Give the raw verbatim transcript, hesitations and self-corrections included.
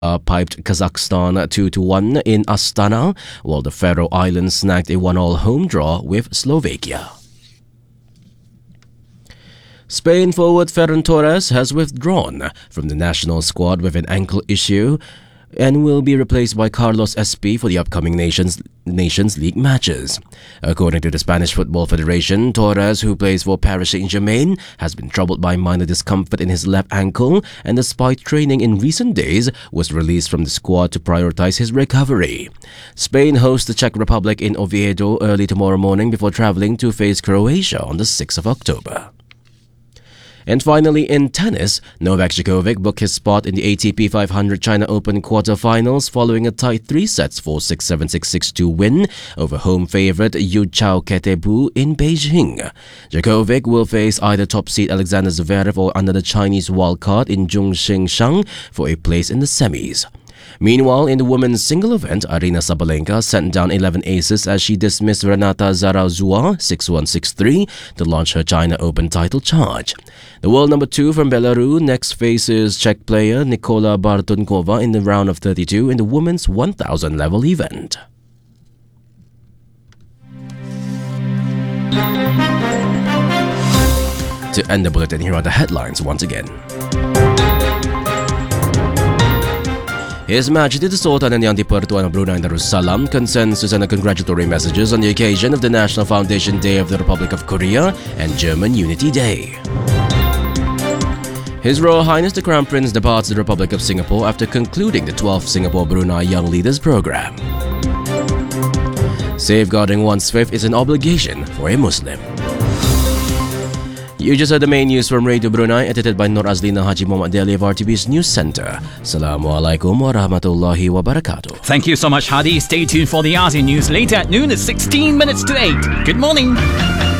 Uh, piped Kazakhstan two to one in Astana, while the Faroe Islands snagged a one-all home draw with Slovakia. Spain forward Ferran Torres has withdrawn from the national squad with an ankle issue and will be replaced by Carlos Espi for the upcoming Nations, Nations League matches. According to the Spanish Football Federation, Torres, who plays for Paris Saint-Germain, has been troubled by minor discomfort in his left ankle and despite training in recent days, was released from the squad to prioritize his recovery. Spain hosts the Czech Republic in Oviedo early tomorrow morning before traveling to face Croatia on the sixth of October. And finally, in tennis, Novak Djokovic booked his spot in the A T P five hundred China Open quarterfinals following a tight three sets four six seven six six two win over home favorite Yu Chao Ketebu in Beijing. Djokovic will face either top seed Alexander Zverev or under the Chinese wildcard in Zhongxing Shang for a place in the semis. Meanwhile, in the women's single event, Aryna Sabalenka sent down eleven aces as she dismissed Renata Zarazua six one six three to launch her China Open title charge. The world number two from Belarus next faces Czech player Nikola Bartunkova in the round of thirty-two in the women's one thousand level event. To end the bulletin, here are the headlines once again. His Majesty the Sultan and the Anti-Pertuan of Brunei Darussalam consents to send congratulatory messages on the occasion of the National Foundation Day of the Republic of Korea and German Unity Day. His Royal Highness the Crown Prince departs the Republic of Singapore after concluding the twelfth Singapore-Brunei Young Leaders Program. Safeguarding one's faith is an obligation for a Muslim. You just heard the main news from Radio Brunei, edited by Nur Azlina Haji Muhammad Deli of R T B's News Centre. Assalamualaikum warahmatullahi wabarakatuh. Thank you so much, Hadi. Stay tuned for the A S E A News later at noon at sixteen minutes to eight. Good morning.